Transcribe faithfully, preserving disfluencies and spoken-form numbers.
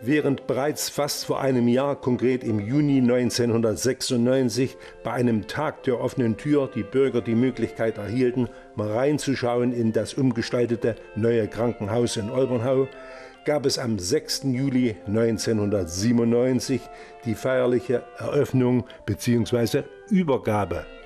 Während bereits fast vor einem Jahr, konkret im Juni neunzehnhundertsechsundneunzig, bei einem Tag der offenen Tür die Bürger die Möglichkeit erhielten, mal reinzuschauen in das umgestaltete neue Krankenhaus in Olbernhau, gab es am sechsten Juli neunzehnhundertsiebenundneunzig die feierliche Eröffnung bzw. Übergabe